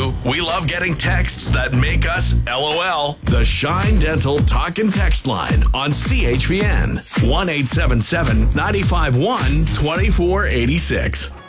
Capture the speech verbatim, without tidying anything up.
too. We love getting texts that make us LOL. The Shine Dental Talk and Text line on C H P N. one eight seven seven, nine five one, two four eight six.